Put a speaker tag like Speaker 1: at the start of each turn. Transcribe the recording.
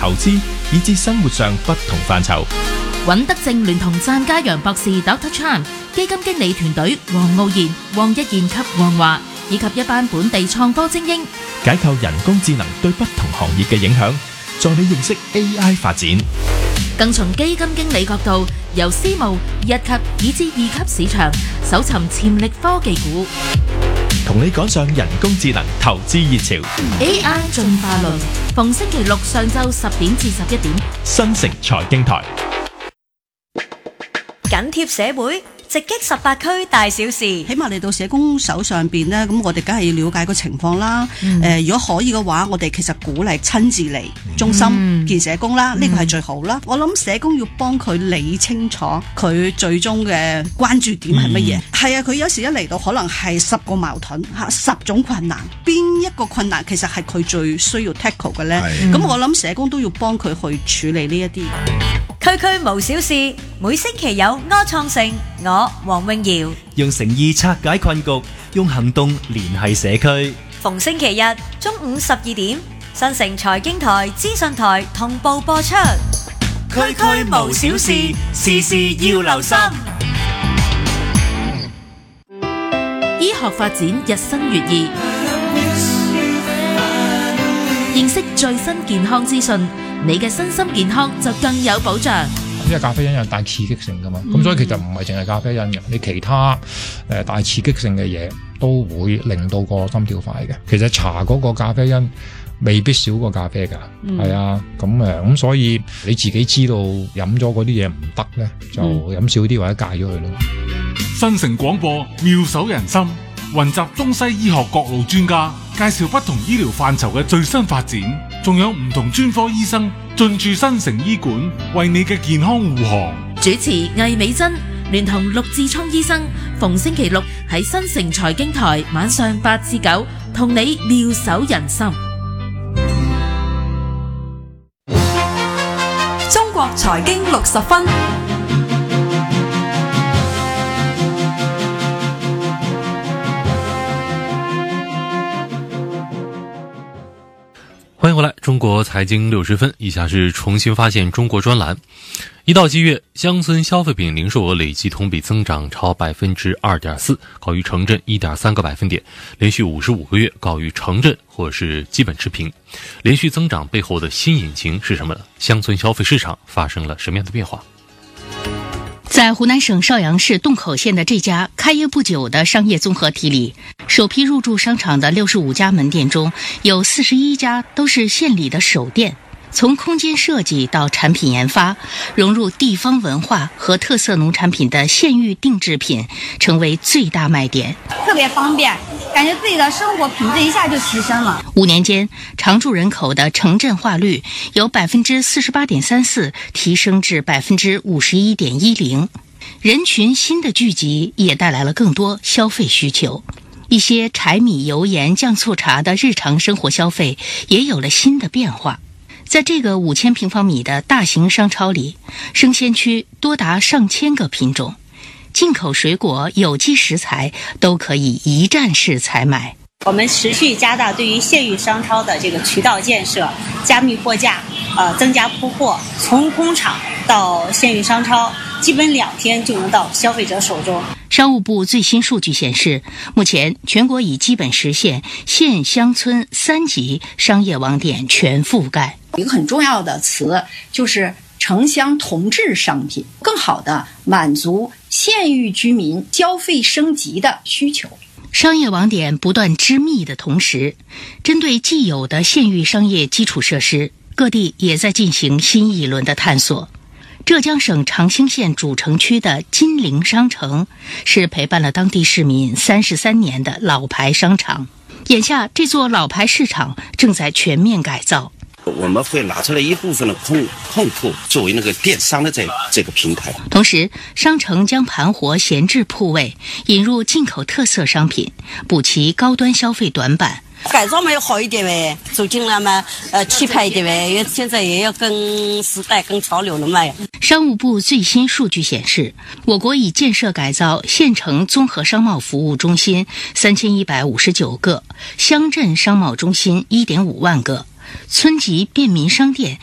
Speaker 1: 投資以至生活上不同範疇。
Speaker 2: 尹德正聯同贊家陽博士 Dr. Chan、基金經理團隊黃傲然、黃一賢及黃華，以及一班本地創科精英，
Speaker 1: 解構人工智能對不同行業嘅影響，助你認識 AI 發展。
Speaker 2: 更從基金經理角度，由私募、一級以至二級市場搜尋潛力科技股，
Speaker 1: 同你趕上人工智能投資熱潮。
Speaker 2: AI 進化論，逢星期六上晝10點至11點，
Speaker 1: 新城財經台。
Speaker 3: 緊貼社會，直擊18區大小事。
Speaker 4: 起碼嚟到社工手上邊呢，咁我哋梗係要了解個情況啦。如果可以嘅話，我哋其實鼓勵親自嚟中心見社工啦，呢個係最好啦。我諗社工要幫佢理清楚佢最終嘅關注點係乜嘢。係啊，佢有時一嚟到可能係10個矛盾10種困難，邊一個困難其實係佢最需要 tackle 嘅呢？咁我諗社工都要幫佢去處理呢一啲。
Speaker 3: 區區無小事，每星期有柯創盛、我黃詠瑤，
Speaker 5: 用誠意拆解困局，用行動聯繫社區。
Speaker 3: 逢星期日中午12點，新城財經台、資訊台同步播出。
Speaker 5: 區區無小事，事事要留心。
Speaker 2: 醫學發展日新月異，認識最新健康資訊，你嘅身心健康就更有保障。
Speaker 6: 因為咖啡因有大刺激性噶嘛，咁所以其實唔係淨係咖啡因嘅，你其他大刺激性嘅嘢都會令到個心跳快嘅。其實茶嗰個咖啡因未必少過咖啡噶，係啊，咁所以你自己知道飲咗嗰啲嘢唔得咧，就飲少啲或者戒咗佢咯。
Speaker 7: 新城廣播妙手仁心，雲集中西醫學各路專家，介紹不同醫療範疇嘅最新發展，仲有唔同專科醫生進駐新城醫館，為你嘅健康護航。
Speaker 2: 主持魏美珍聯同陸志聰醫生，逢星期六喺新城財經台晚上8至9，同你妙手仁心。
Speaker 8: 中國財經60分。
Speaker 9: 欢迎回来，中国财经60分。以下是重新发现中国专栏。一到7月，乡村消费品零售额累计同比增长超 2.4%， 高于城镇 1.3个百分点，连续55个月高于城镇或是基本持平。连续增长背后的新引擎是什么呢？乡村消费市场发生了什么样的变化？
Speaker 10: 在湖南省邵阳市洞口县的这家开业不久的商业综合体里，首批入驻商场的65家门店中，有41家都是县里的首店。从空间设计到产品研发，融入地方文化和特色农产品的县域定制品成为最大卖点，
Speaker 11: 特别方便，感觉自己的生活品质一下就提升了。
Speaker 10: 5年间，常住人口的城镇化率由 48.34% 提升至 51.10%， 人群新的聚集也带来了更多消费需求。一些柴米油盐酱醋茶的日常生活消费也有了新的变化。在这个5000平方米的大型商超里，生鲜区多达上千个品种，进口水果、有机食材都可以一站式采买。
Speaker 12: 我们持续加大对于县域商超的这个渠道建设，加密货架，增加铺货，从工厂到县域商超，基本2天就能到消费者手中。
Speaker 10: 商务部最新数据显示，目前全国已基本实现县乡村3级商业网点全覆盖。
Speaker 13: 一个很重要的词就是城乡同质商品，更好地满足县域居民消费升级的需求。
Speaker 10: 商业网点不断织密的同时，针对既有的县域商业基础设施，各地也在进行新一轮的探索。浙江省长兴县主城区的金陵商城是陪伴了当地市民33年的老牌商场，眼下这座老牌市场正在全面改造。
Speaker 14: 我们会拿出来一部分的空铺作为那个电商的这个平台，
Speaker 10: 同时商城将盘活闲置铺位，引入进口特色商品，补齐高端消费短板。
Speaker 15: 改造嘛要好一点呗，走进来嘛气派一点呗，因为现在也要跟时代跟潮流了嘛。
Speaker 10: 商务部最新数据显示，我国已建设改造县城综合商贸服务中心3159个，乡镇商贸中心1.5万个，村级便民商店